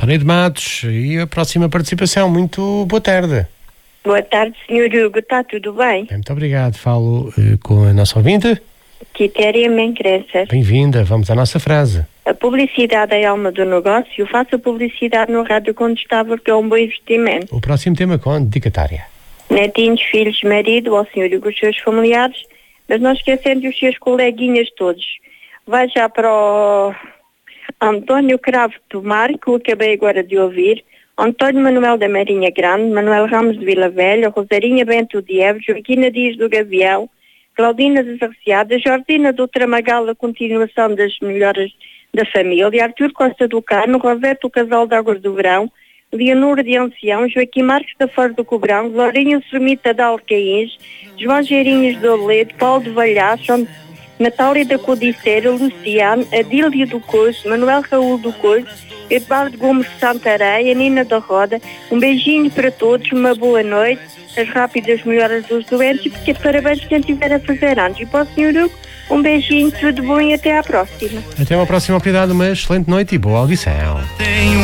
António de Matos. E a próxima participação. Muito boa tarde. Boa tarde, Sr. Hugo. Está tudo bem? Muito obrigado. Falo com a nossa ouvinte. Quitéria Mencrescer. Bem-vinda. Vamos à nossa frase. A publicidade é a alma do negócio. Faça publicidade no rádio quando está, porque é um bom investimento. O próximo tema com a dedicatória. Netinhos, filhos, marido, ao Sr. Hugo, os seus familiares, mas não esquecendo os seus coleguinhas todos. Vai já para o António Cravo Tomar, que eu acabei agora de ouvir, António Manuel da Marinha Grande, Manuel Ramos de Vila Velha, Rosarinha Bento de Eves, Joaquina Dias do Gavião, Claudina das Arreciadas, Jordina do Tramagal, a continuação das melhoras da família, Artur Costa do Carmo, Roberto Casal de Águas do Verão, Leonor de Ancião, Joaquim Marques da Foz do Cobrão, Lourinho Sumita de Alcaíns, João Geirinhos do Oledo, Paulo de Valhaço, Natália da Codiceira, Luciano, Adília do Coiso, Manuel Raul do Coiso, Eduardo Gomes de Santarém, Nina da Roda. Um beijinho para todos, uma boa noite, as rápidas melhoras dos doentes e parabéns quem estiver a fazer anos. E para o Sr. Hugo, um beijinho, tudo bom e até à próxima. Até uma próxima oportunidade, uma excelente noite e boa audição.